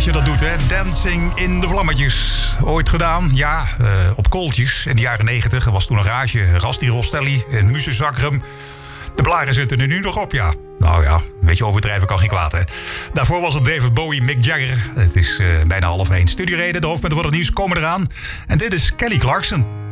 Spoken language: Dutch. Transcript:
je dat doet, hè? Dancing in de vlammetjes. Ooit gedaan, ja, op kooltjes. In de jaren 90 was toen een rage. Rasti Rostelli en Musezakrum. De blaren zitten er nu nog op, ja. Nou ja, een beetje overdrijven kan geen kwaad, hè. Daarvoor was het David Bowie, Mick Jagger. Het is bijna 12:30. Studiereden, de hoofdpunten van het nieuws komen eraan. En dit is Kelly Clarkson.